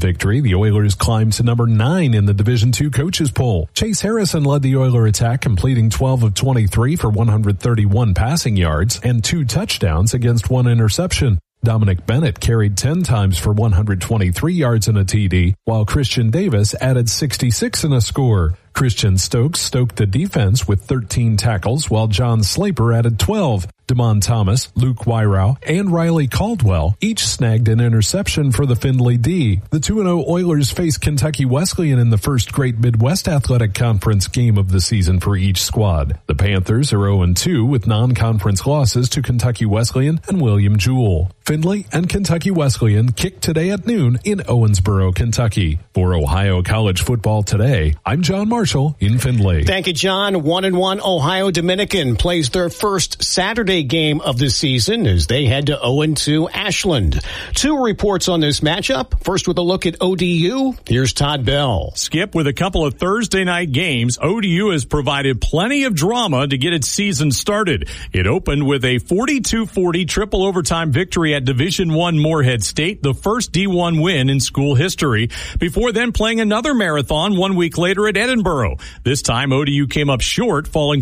victory, the Oilers climbed to number 9 in the Division II coaches poll. Chase Harrison led the Oiler attack, completing 12 of 23 for 131 passing yards and 2 touchdowns against 1 interception. Dominic Bennett carried 10 times for 123 yards and a TD, while Christian Davis added 66 in a score. Christian Stokes stoked the defense with 13 tackles, while John Slaper added 12. Damon Thomas, Luke Wyrau, and Riley Caldwell each snagged an interception for the Findlay D. The 2-0 Oilers face Kentucky Wesleyan in the first Great Midwest Athletic Conference game of the season for each squad. The Panthers are 0-2 with non-conference losses to Kentucky Wesleyan and William Jewell. Findlay and Kentucky Wesleyan kick today at noon in Owensboro, Kentucky. For Ohio College Football Today, I'm John Marshall in Findlay. Thank you, John. 1-1 Ohio Dominican plays their first Saturday game of the season as they head to 0-2 Ashland. 2 reports on this matchup. First with a look at ODU. Here's Todd Bell. Skip, with a couple of Thursday night games, ODU has provided plenty of drama to get its season started. It opened with a 42-40 triple overtime victory at Division I Morehead State, the first D1 win in school history, before then playing another marathon 1 week later at Edinboro. This time, ODU came up short, falling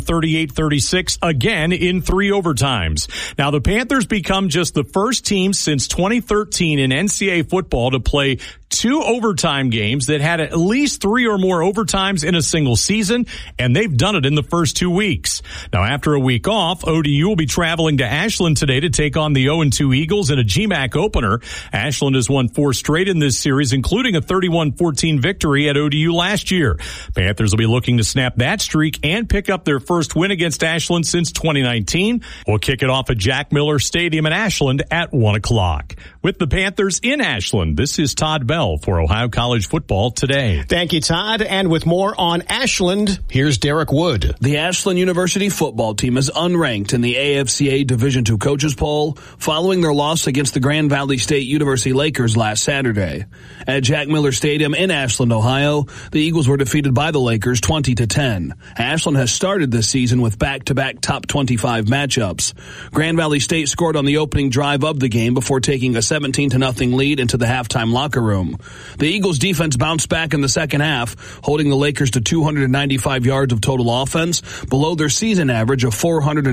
38-36 again in 3 overtimes. Now, the Panthers become just the first team since 2013 in NCAA football to play 2 overtime games that had at least 3 or more overtimes in a single season, and they've done it in the first 2 weeks. Now, after a week off, ODU will be traveling to Ashland today to take on the 0-2 Eagles in a GMAC opener. Ashland has won 4 straight in this series, including a 31-14 victory at ODU last year. Panthers will be looking to snap that streak and pick up their first win against Ashland since 2019. We'll kick it off at Jack Miller Stadium in Ashland at 1 o'clock. With the Panthers in Ashland, this is Todd Bell for Ohio College Football Today. Thank you, Todd. And with more on Ashland, here's Derek Wood. The Ashland University football team is unranked in the AFCA Division II coaches poll following their loss against the Grand Valley State University Lakers last Saturday. At Jack Miller Stadium in Ashland, Ohio, the Eagles were defeated by the Lakers 20-10. Ashland has started this season with back-to-back top 25 matchups. Grand Valley State scored on the opening drive of the game before taking a 17-0 lead into the halftime locker room. The Eagles defense bounced back in the second half, holding the Lakers to 295 yards of total offense, below their season average of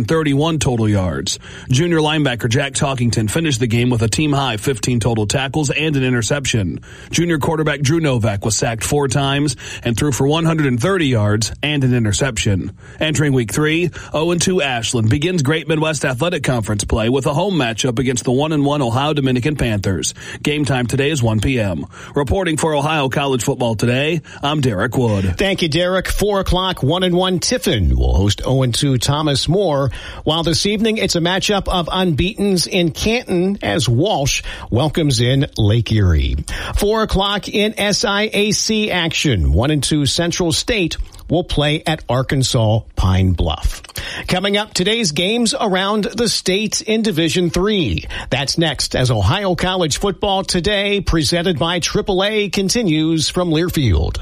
431 total yards. Junior linebacker Jack Talkington finished the game with a team-high 15 total tackles and an interception. Junior quarterback Drew Novak was sacked 4 times and threw for 130 yards and an interception. Entering Week 3, 0-2 Ashland begins Great Midwest Athletic Conference play with a home matchup against the 1-1 Ohio Dominican Panthers. Game time today is 1 p.m. Reporting for Ohio College Football Today, I'm Derek Wood. Thank you, Derek. 4 o'clock, 1-1 Tiffin will host 0-2 Thomas More, while this evening it's a matchup of unbeatens in Canton as Walsh welcomes in Lake Erie. 4 o'clock in SIAC action, 1-2 Central State will play at Arkansas Pine Bluff. Coming up, today's games around the state in Division III. That's next as Ohio College Football Today, presented by AAA, continues from Learfield.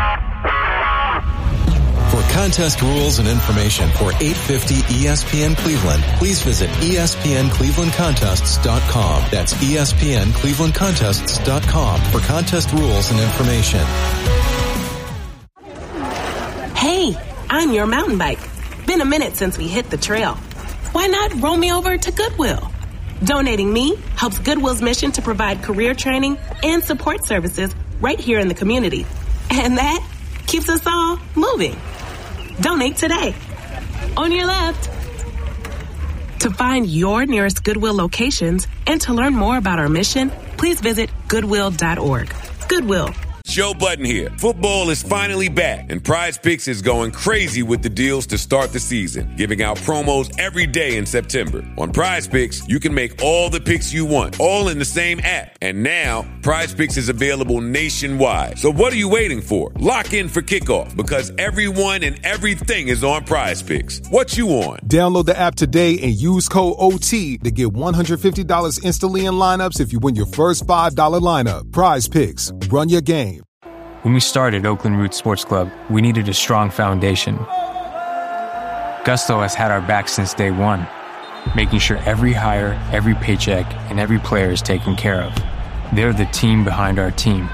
For contest rules and information for 850 ESPN Cleveland, please visit ESPNClevelandContests.com. That's ESPNClevelandContests.com for contest rules and information. Hey, I'm your mountain bike. Been a minute since we hit the trail. Why not roll me over to Goodwill? Donating me helps Goodwill's mission to provide career training and support services right here in the community. And that keeps us all moving. Donate today. On your left. To find your nearest Goodwill locations and to learn more about our mission, please visit Goodwill.org. Goodwill. Joe Budden here. Football is finally back, and Prize Picks is going crazy with the deals to start the season, giving out promos every day in September. On Prize Picks, you can make all the picks you want, all in the same app. And now, Prize Picks is available nationwide. So what are you waiting for? Lock in for kickoff, because everyone and everything is on Prize Picks. What you on? Download the app today and use code OT to get $150 instantly in lineups if you win your first $5 lineup. Prize Picks. Run your game. When we started Oakland Roots Sports Club, we needed a strong foundation. Gusto has had our back since day one, making sure every hire, every paycheck, and every player is taken care of. They're the team behind our team,